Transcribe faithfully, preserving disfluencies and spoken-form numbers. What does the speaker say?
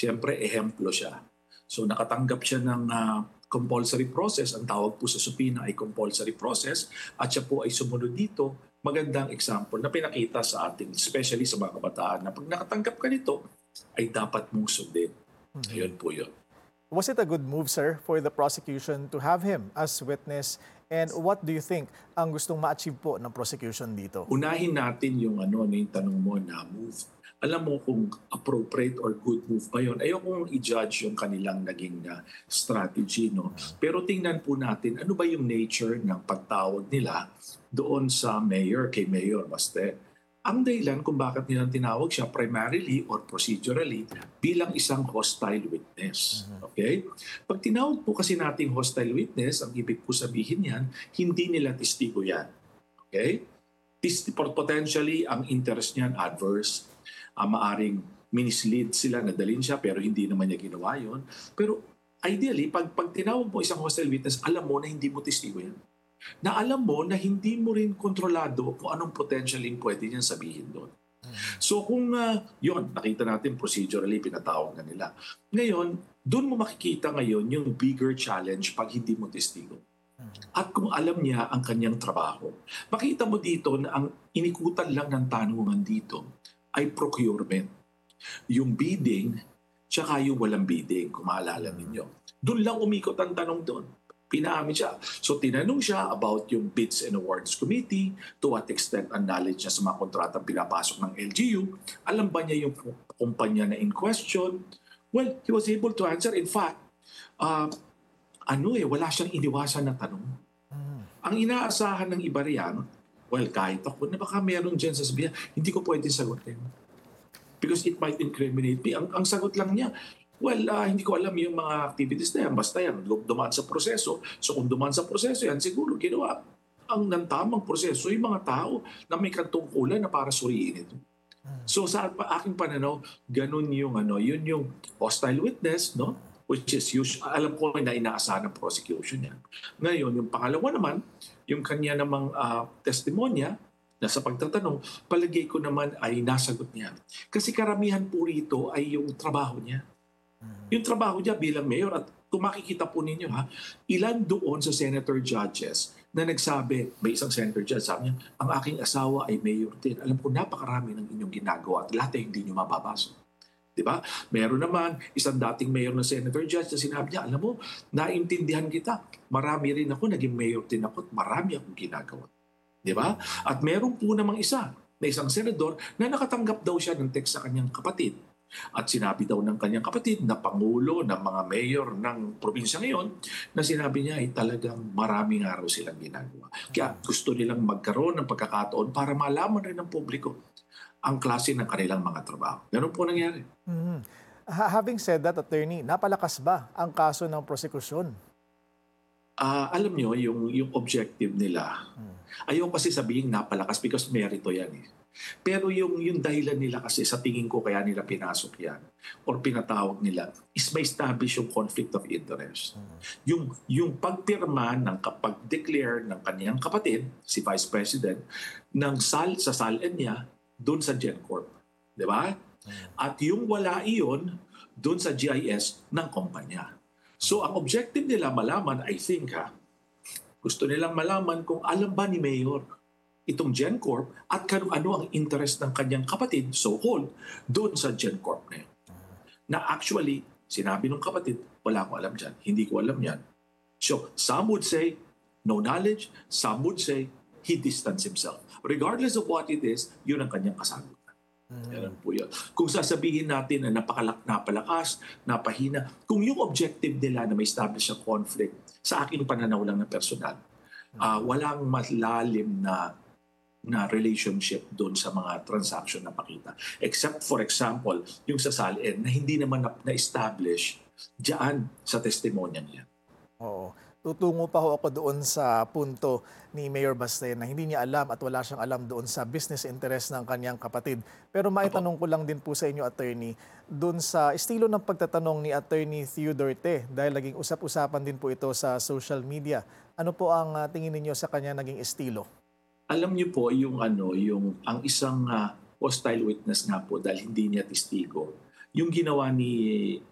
siyempre ehemplo siya. So nakatanggap siya ng uh, compulsory process. Ang tawag po sa supina ay compulsory process at siya po ay sumunod dito. Magandang example na pinakita sa atin, especially sa mga kabataan, na pag nakatanggap ka nito, ay dapat mong sundin. Mm-hmm. Ayun po yun. Was it a good move, sir, for the prosecution to have him as witness? And what do you think ang gustong ma-achieve po ng prosecution dito? Unahin natin yung ano, yung tanong mo na move. Alam mo kung appropriate or good move ba yun. Ayokong i-judge yung kanilang naging uh, strategy. No? Pero tingnan po natin ano ba yung nature ng pagtawag nila doon sa mayor, kay Mayor Baste. Ang dahilan kung bakit nilang tinawag siya primarily or procedurally bilang isang hostile witness. Okay? Pag tinawag po kasi nating hostile witness, ang ibig po sabihin yan, hindi nila testigo yan. Okay? Potentially, ang interest niyan adverse. Uh, maaring minislead sila, nadalin siya, pero hindi naman niya ginawa yun. Pero ideally, pag, pag tinawag mo isang hostile witness, alam mo na hindi mo testigo yan. Na alam mo na hindi mo rin kontrolado kung anong potentially pwede niyan sabihin doon. So kung uh, yun, nakita natin procedurally, pinatawag na nila. Ngayon, doon mo makikita ngayon yung bigger challenge pag hindi mo testigo. At kung alam niya ang kanyang trabaho. Makita mo dito na ang inikutan lang ng tanungan dito ay procurement. Yung bidding, tsaka yung walang bidding, kung maalala ninyo. Doon lang umikot ang tanong doon. Pinaamin siya. So tinanong siya about yung Bids and Awards Committee, to what extent ang knowledge niya sa mga kontratang pinapasok ng L G U. Alam ba niya yung kumpanya na in question? Well, he was able to answer. In fact, uh, ano eh, wala siyang iniwasan na tanong. Mm. Ang inaasahan ng iba riyan, well, kahit ako, na baka meron dyan sa sabihan, hindi ko pwede sagutin. Because it might incriminate me. Ang, ang sagot lang niya, well, uh, hindi ko alam yung mga activities na yan. Basta yan, dumaan sa proseso. So kung dumaan sa proseso yan, siguro ginawa ang nantamang proseso yung mga tao na may katungkulan na para suriin ito. So sa aking pananaw, ganun yung ano, yun yung hostile witness, no? Which is usually, alam ko na inaasahan ng prosecution yan. Ngayon, yung pangalawa naman, yung kanya namang uh, testimonya na sa pagtatanong, palagay ko naman ay nasagot niya. Kasi karamihan po rito ay yung trabaho niya. Yung trabaho niya bilang mayor, at kung makikita po ninyo ha, ilan doon sa senator judges na nagsabi, may isang senator judge, sabi niya, ang aking asawa ay mayor din. Alam ko napakarami ng inyong ginagawa at lahat ay hindi niyo mababasa. Diba? Meron naman isang dating mayor na senator judge na sinabi niya, alam mo, naintindihan kita. Marami rin ako, naging mayor din ako at marami akong ginagawa. Diba? At meron po namang isa na isang senador na nakatanggap daw siya ng text sa kanyang kapatid. At sinabi daw ng kanyang kapatid na pangulo ng mga mayor ng probinsya ngayon na sinabi niya ay talagang maraming araw silang ginagawa. Kaya gusto nilang magkaroon ng pagkakataon para malaman rin ng publiko ang klase ng kanilang mga trabaho. Ganun po nangyari. Mm-hmm. Having said that, attorney, napalakas ba ang kaso ng prosekusyon? Uh, alam nyo, yung, yung objective nila, hmm. ayaw kasi sabihin napalakas because merito yan eh. Pero yung, yung dahilan nila kasi sa tingin ko kaya nila pinasok yan or pinatawag nila is may establish yung conflict of interest. Hmm. Yung, yung pagpirma ng kapag-declare ng kaniyang kapatid, si Vice President, ng sal sa S A L N niya doon sa GenCorp. Di ba? Hmm. At yung wala iyon doon sa G I S ng kumpanya. So ang objective nila malaman, I think ha, gusto nilang malaman kung alam ba ni Mayor itong GenCorp at kung ano ang interest ng kanyang kapatid, so-called, doon sa GenCorp na yun. Na actually, sinabi ng kapatid, wala ko alam dyan, hindi ko alam yan. So some would say, no knowledge, some would say, he distanced himself. Regardless of what it is, yun ang kanyang kasagutan. Yan po yun. Kung sasabihin natin na napakalak, napalakas, napahina, kung yung objective nila na may establish a conflict, sa aking pananaw lang na personal, uh, walang malalim na na relationship doon sa mga transaction na pakita. Except for example, yung sa S A L N na hindi naman na-establish diyan sa testimonya niya. Oo. Tutungo pa ho ako doon sa punto ni Mayor Baste na hindi niya alam at wala siyang alam doon sa business interest ng kanyang kapatid. Pero maitanong ko lang din po sa inyo, attorney, doon sa estilo ng pagtatanong ni Attorney Theodore Te, dahil naging usap-usapan din po ito sa social media. Ano po ang uh, tingin ninyo sa kanya naging estilo? Alam niyo po yung ano, yung ang isang uh, hostile witness nga po dahil hindi niya testigo, yung ginawa ni